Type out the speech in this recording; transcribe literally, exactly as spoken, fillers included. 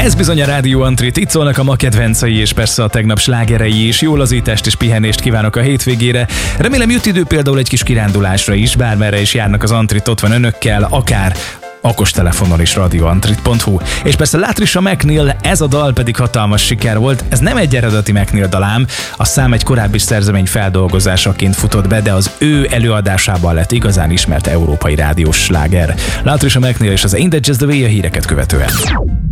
Ez bizony a Rádió Antrit, itt szólnak a ma kedvencei és persze a tegnap slágerei is. Jó lazítást és pihenést kívánok a hétvégére. Remélem jut idő például egy kis kirándulásra is, bármerre is járnak az Antrit, ott van önökkel, akár okostelefonon is radioantrit pont hu. És persze Latricia McNeil, ez a dal pedig hatalmas siker volt. Ez nem egy eredeti McNeil dalám, a szám egy korábbi szerzemény feldolgozásaként futott be, de az ő előadásában lett igazán ismert európai rádiós sláger. Latricia McNeil és az Ain't That Just The Way a híreket követően.